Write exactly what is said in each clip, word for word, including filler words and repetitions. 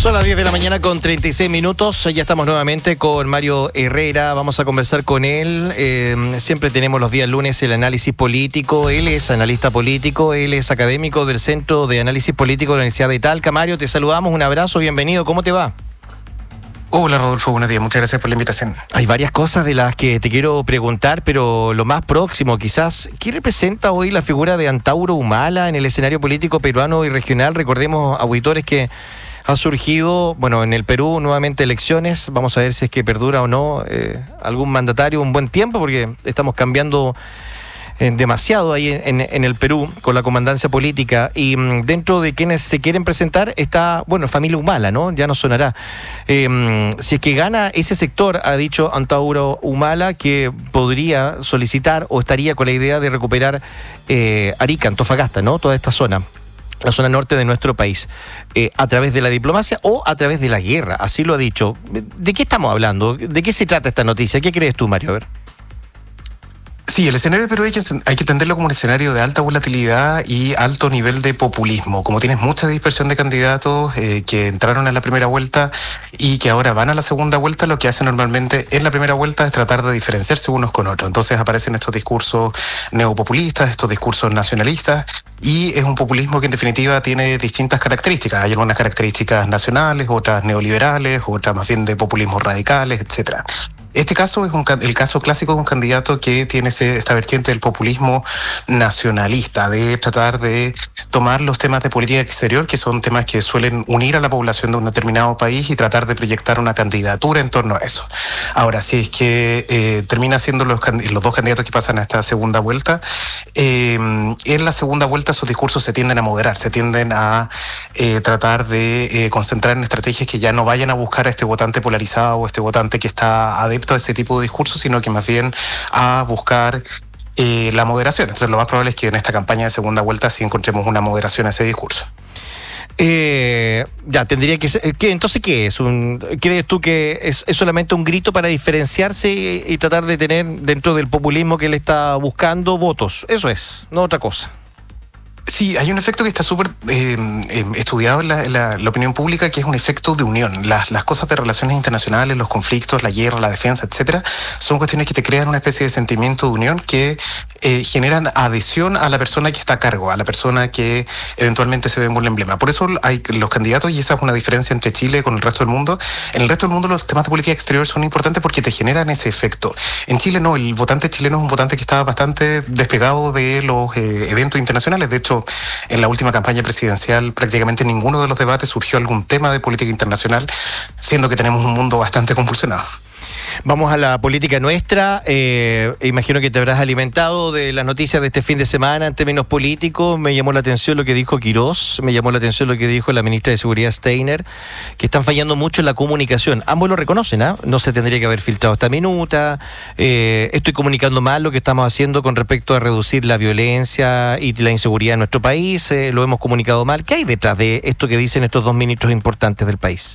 Son las diez de la mañana con treinta y seis minutos, ya estamos nuevamente con Mario Herrera, vamos a conversar con él, eh, siempre tenemos los días lunes el análisis político, él es analista político, él es académico del Centro de Análisis Político de la Universidad de Talca. Mario, te saludamos, un abrazo, bienvenido, ¿cómo te va? Hola Rodolfo, buenos días, muchas gracias por la invitación. Hay varias cosas de las que te quiero preguntar, pero lo más próximo quizás, ¿qué representa hoy la figura de Antauro Humala en el escenario político peruano y regional? Recordemos, auditores, que ha surgido, bueno, en el Perú nuevamente elecciones, vamos a ver si es que perdura o no eh, algún mandatario un buen tiempo, porque estamos cambiando eh, demasiado ahí en, en el Perú con la comandancia política, y mm, dentro de quienes se quieren presentar está, bueno, familia Humala, ¿no? Ya nos sonará. Eh, si es que gana ese sector, ha dicho Antauro Humala que podría solicitar o estaría con la idea de recuperar eh, Arica, Antofagasta, ¿no? Toda esta zona, la zona norte de nuestro país, eh, a través de la diplomacia o a través de la guerra, así lo ha dicho. ¿De qué estamos hablando? ¿De qué se trata esta noticia? ¿Qué crees tú, Mario? A ver. Sí, el escenario de Perú hay que, hay que entenderlo como un escenario de alta volatilidad y alto nivel de populismo. Como tienes mucha dispersión de candidatos eh, que entraron en la primera vuelta y que ahora van a la segunda vuelta, lo que hacen normalmente en la primera vuelta es tratar de diferenciarse unos con otros. Entonces aparecen estos discursos neopopulistas, estos discursos nacionalistas, y es un populismo que en definitiva tiene distintas características. Hay algunas características nacionales, otras neoliberales, otras más bien de populismos radicales, etcétera. Este caso es un, el caso clásico de un candidato que tiene este, esta vertiente del populismo nacionalista, de tratar de tomar los temas de política exterior, que son temas que suelen unir a la población de un determinado país, y tratar de proyectar una candidatura en torno a eso. Ahora, si es que eh, termina siendo los, los dos candidatos que pasan a esta segunda vuelta, eh, en la segunda vuelta sus discursos se tienden a moderar, se tienden a eh, tratar de eh, concentrar en estrategias que ya no vayan a buscar a este votante polarizado o este votante que está adepto a ese tipo de discursos, sino que más bien a buscar eh, la moderación. Entonces lo más probable es que en esta campaña de segunda vuelta sí encontremos una moderación a ese discurso. Eh, ya, tendría que ser, ¿qué, entonces ¿qué es? Un, ¿Crees tú que es, es solamente un grito para diferenciarse y, y tratar de tener dentro del populismo que él está buscando votos? Eso es, no otra cosa. Sí, hay un efecto que está súper eh, eh, estudiado en, la, en la, la opinión pública, que es un efecto de unión. Las, las cosas de relaciones internacionales, los conflictos, la guerra, la defensa, etcétera, son cuestiones que te crean una especie de sentimiento de unión que eh, generan adhesión a la persona que está a cargo, a la persona que eventualmente se ve en el emblema. Por eso hay los candidatos, y esa es una diferencia entre Chile con el resto del mundo. En el resto del mundo los temas de política exterior son importantes porque te generan ese efecto. En Chile no, el votante chileno es un votante que está bastante despegado de los eh, eventos internacionales. De hecho, en la última campaña presidencial prácticamente ninguno de los debates surgió algún tema de política internacional, siendo que tenemos un mundo bastante convulsionado. Vamos a la política nuestra. Eh, imagino que te habrás alimentado de las noticias de este fin de semana en términos políticos. Me llamó la atención lo que dijo Quirós, me llamó la atención lo que dijo la ministra de Seguridad Steiner, que están fallando mucho en la comunicación. Ambos lo reconocen, ¿eh? No se tendría que haber filtrado esta minuta. Eh, estoy comunicando mal lo que estamos haciendo con respecto a reducir la violencia y la inseguridad en nuestro país. Eh, lo hemos comunicado mal. ¿Qué hay detrás de esto que dicen estos dos ministros importantes del país?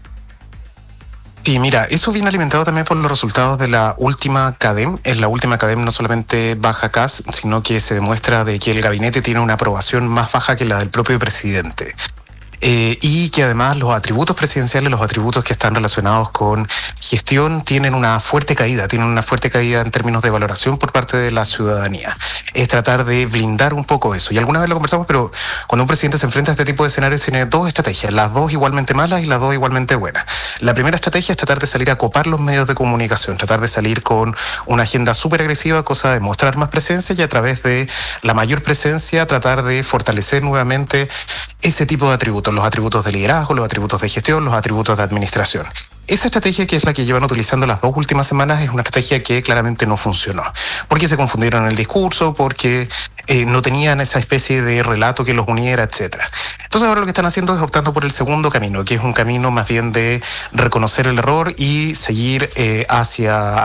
Sí, mira, eso viene alimentado también por los resultados de la última CADEM. En la última CADEM no solamente baja C A S, sino que se demuestra de que el gabinete tiene una aprobación más baja que la del propio presidente. Eh, y que además los atributos presidenciales, los atributos que están relacionados con gestión, tienen una fuerte caída, tienen una fuerte caída en términos de valoración por parte de la ciudadanía. Es tratar de blindar un poco eso. Y alguna vez lo conversamos, pero cuando un presidente se enfrenta a este tipo de escenarios tiene dos estrategias, las dos igualmente malas y las dos igualmente buenas. La primera estrategia es tratar de salir a copar los medios de comunicación, tratar de salir con una agenda súper agresiva, cosa de mostrar más presencia, y a través de la mayor presencia tratar de fortalecer nuevamente ese tipo de atributos, los atributos de liderazgo, los atributos de gestión, los atributos de administración. Esa estrategia, que es la que llevan utilizando las dos últimas semanas, es una estrategia que claramente no funcionó, porque se confundieron en el discurso, porque eh, no tenían esa especie de relato que los uniera, etcétera. Entonces ahora lo que están haciendo es optando por el segundo camino, que es un camino más bien de reconocer el error y seguir eh, hacia